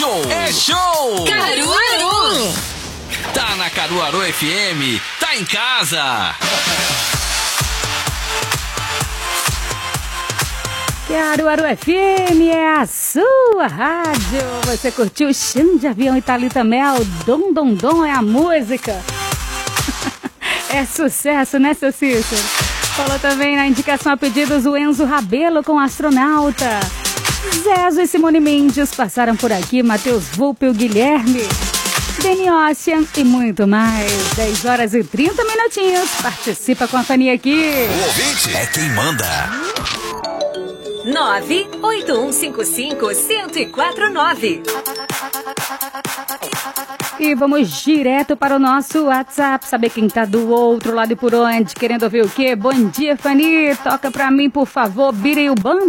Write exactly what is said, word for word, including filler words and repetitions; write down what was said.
show! É show! Caruaru! Tá na Caruaru F M, tá em casa! Caruaru F M é a sua rádio. Você curtiu o Chão de Avião e Thalita Mel? Dom Dom Dom é a música. É sucesso, né, seu Cícero? Falou também na indicação a pedidos o Enzo Rabelo com Astronauta. Zezo e Simone Mendes passaram por aqui, Matheus Vulpe e o Guilherme, Deni Ocean e muito mais. dez horas e trinta minutinhos. Participa com a Fania aqui. O ouvinte é quem manda. nove oito um cinco cinco, zero zero quatro nove. E vamos direto para o nosso WhatsApp, saber quem tá do outro lado e por onde, querendo ouvir o quê? Bom dia, Fani, toca pra mim, por favor, Bira e o Bando.